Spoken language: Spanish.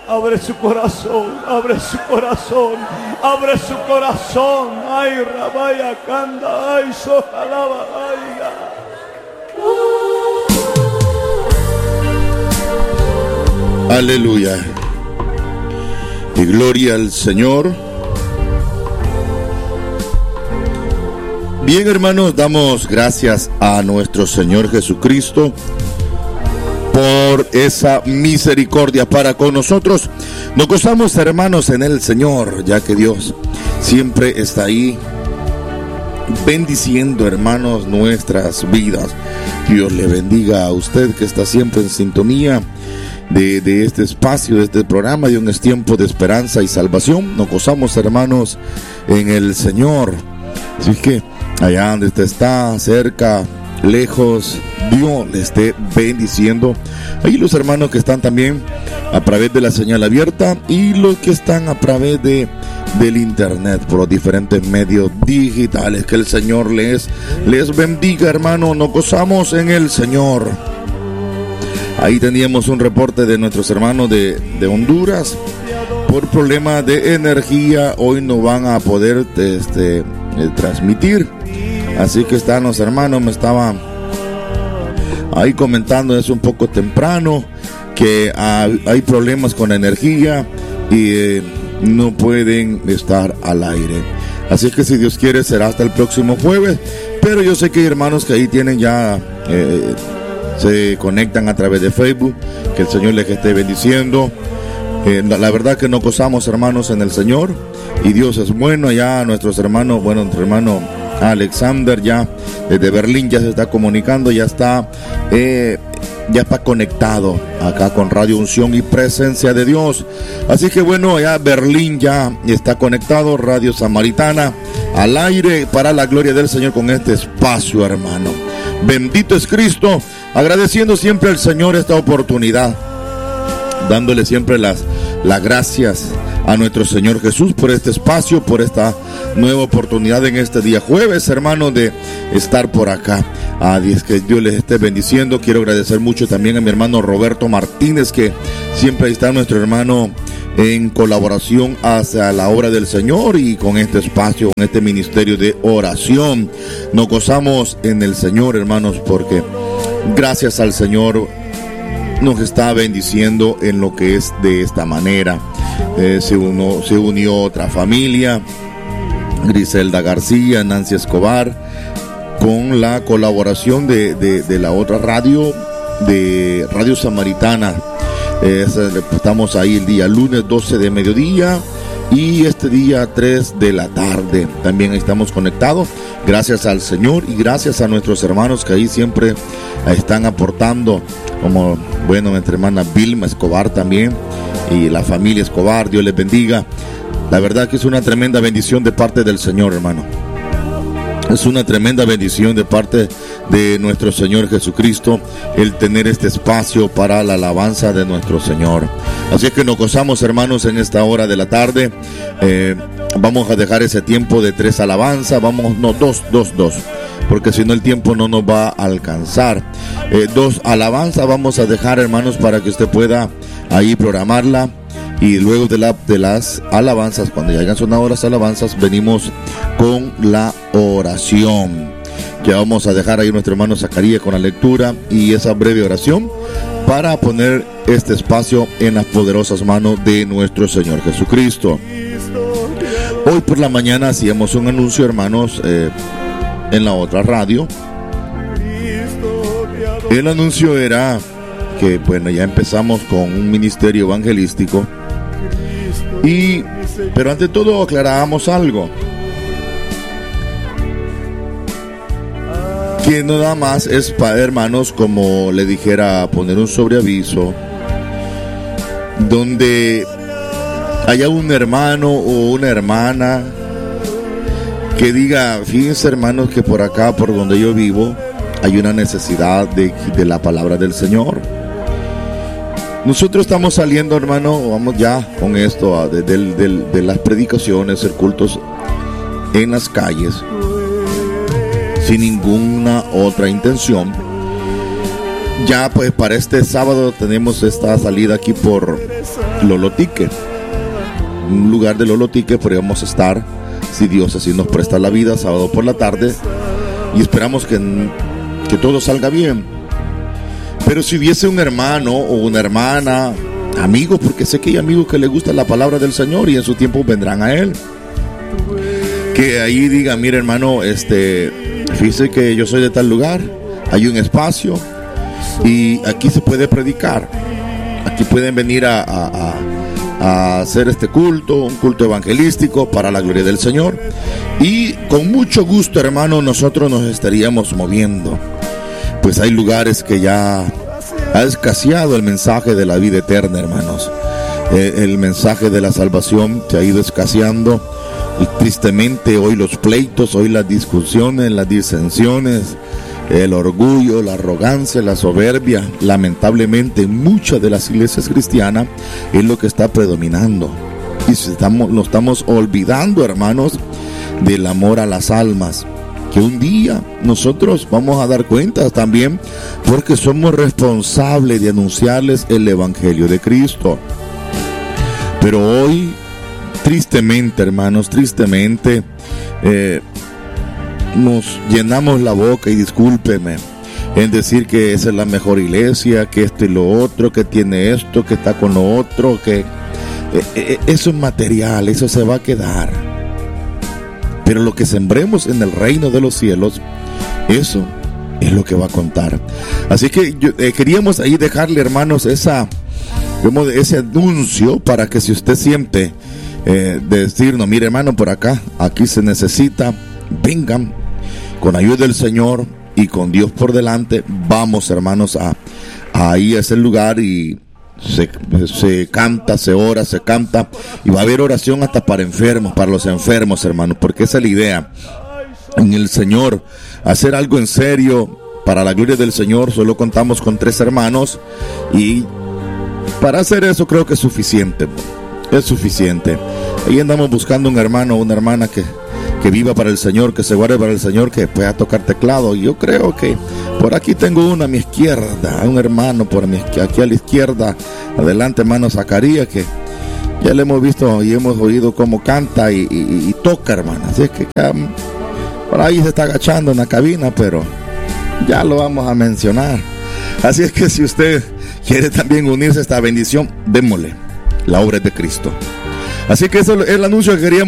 Abre su corazón, abre su corazón, abre su corazón. Ay, Rabaya Kanda, ay, Sojalaba, ay, aleluya. Y gloria al Señor. Bien, hermanos, damos gracias a nuestro Señor Jesucristo por esa misericordia para con nosotros. Nos gozamos, hermanos, en el Señor, ya que Dios siempre está ahí bendiciendo, hermanos, nuestras vidas. Dios le bendiga a usted que está siempre en sintonía de este espacio, de este programa de Un Es Tiempo de Esperanza y Salvación. Nos gozamos, hermanos, en el Señor. Así que allá donde usted está, cerca, lejos, Dios le esté bendiciendo. Ahí los hermanos que están también a través de la señal abierta y los que están a través del internet, por los diferentes medios digitales. Que el Señor les bendiga, hermano. Nos gozamos en el Señor. Ahí teníamos un reporte de nuestros hermanos de Honduras. Por problemas de energía, hoy no van a poder transmitir. Así que están los hermanos, me estaban ahí comentando, es un poco temprano, que hay problemas con la energía y no pueden estar al aire. Así que si Dios quiere será hasta el próximo jueves. Pero yo sé que hay hermanos que ahí tienen ya, se conectan a través de Facebook. Que el Señor les esté bendiciendo. La verdad que nos gozamos, hermanos, en el Señor. Y Dios es bueno. Ya nuestros hermanos, bueno, nuestro hermano Alexander ya desde Berlín ya se está comunicando, ya está conectado acá con Radio Unción y Presencia de Dios. Así que bueno, ya Berlín ya está conectado, Radio Samaritana al aire para la gloria del Señor con este espacio, hermano. Bendito es Cristo, agradeciendo siempre al Señor esta oportunidad, dándole siempre las gracias a nuestro Señor Jesús por este espacio, por esta nueva oportunidad en este día jueves, hermano, de estar por acá. Que Dios les esté bendiciendo. Quiero agradecer mucho también a mi hermano Roberto Martínez, que siempre está nuestro hermano en colaboración hacia la obra del Señor y con este espacio, con este ministerio de oración. Nos gozamos en el Señor, hermanos, porque gracias al Señor nos está bendiciendo en lo que es de esta manera. Se unió otra familia, Griselda García, Nancy Escobar, con la colaboración de la otra radio, de Radio Samaritana. Estamos ahí el día lunes 12 de mediodía y este día 3 de la tarde. También estamos conectados, gracias al Señor y gracias a nuestros hermanos que ahí siempre están aportando, como, bueno, nuestra hermana Vilma Escobar también y la familia Escobar. Dios les bendiga. La verdad que es una tremenda bendición de parte del Señor, hermano. Es una tremenda bendición de parte de nuestro Señor Jesucristo el tener este espacio para la alabanza de nuestro Señor. Así que nos gozamos, hermanos, en esta hora de la tarde. Vamos a dejar ese tiempo de 3 alabanzas. Dos, porque si no el tiempo no nos va a alcanzar. 2 alabanzas vamos a dejar, hermanos, para que usted pueda ahí programarla. Y luego de las alabanzas, cuando ya hayan sonado las alabanzas, venimos con la oración. Ya vamos a dejar ahí nuestro hermano Zacarías con la lectura y esa breve oración para poner este espacio en las poderosas manos de nuestro Señor Jesucristo. Hoy por la mañana hacíamos un anuncio, hermanos, en la otra radio. El anuncio era que, bueno, ya empezamos con un ministerio evangelístico. Pero ante todo aclarábamos algo, que no nada más es para, hermanos, como le dijera, poner un sobreaviso donde haya un hermano o una hermana que diga: fíjense, hermanos, que por acá, por donde yo vivo, hay una necesidad de la palabra del Señor. Nosotros estamos saliendo, hermano, vamos ya con esto de las predicaciones, hacer cultos en las calles, sin ninguna otra intención Ya pues para este sábado tenemos esta salida aquí por Lolotique, un lugar de Lolotique, podríamos estar, si Dios así nos presta la vida, sábado por la tarde, y esperamos que todo salga bien. Pero si hubiese un hermano o una hermana, amigos, porque sé que hay amigos que les gusta la palabra del Señor y en su tiempo vendrán a Él, que ahí diga: mire hermano, fíjese que yo soy de tal lugar, hay un espacio y aquí se puede predicar, aquí pueden venir a hacer este culto, un culto evangelístico para la gloria del Señor, y con mucho gusto hermano nosotros nos estaríamos moviendo. Pues hay lugares que ya ha escaseado el mensaje de la vida eterna, hermanos. El mensaje de la salvación se ha ido escaseando, y tristemente hoy los pleitos, hoy las discusiones, las disensiones, el orgullo, la arrogancia, la soberbia, lamentablemente en muchas de las iglesias cristianas es lo que está predominando. Y nos estamos olvidando, hermanos, del amor a las almas, que un día nosotros vamos a dar cuenta también, porque somos responsables de anunciarles el evangelio de Cristo. Pero hoy, tristemente, hermanos, tristemente, nos llenamos la boca, y discúlpeme, en decir que esa es la mejor iglesia, que esto y lo otro, que tiene esto, que está con lo otro, que eso es material, eso se va a quedar. Pero lo que sembremos en el reino de los cielos, eso es lo que va a contar. Así que queríamos ahí dejarle, hermanos, ese anuncio, para que si usted siente decirnos: mire hermano, por acá, aquí se necesita, vengan, con ayuda del Señor y con Dios por delante, vamos hermanos a ir a ese lugar, y se canta, se ora, se canta, y va a haber oración hasta para enfermos, para los enfermos, hermanos, porque esa es la idea en el Señor, hacer algo en serio para la gloria del Señor. Solo contamos con 3 hermanos, y para hacer eso creo que es suficiente. Ahí andamos buscando un hermano o una hermana que viva para el Señor, que se guarde para el Señor, que pueda tocar teclado. Yo creo que por aquí tengo uno a mi izquierda, un hermano aquí a la izquierda, adelante, hermano Zacarías, que ya le hemos visto y hemos oído cómo canta y toca, hermano. Así es que por ahí se está agachando en la cabina, pero ya lo vamos a mencionar. Así es que si usted quiere también unirse a esta bendición, démosle. La obra es de Cristo. Así que eso es el anuncio que queríamos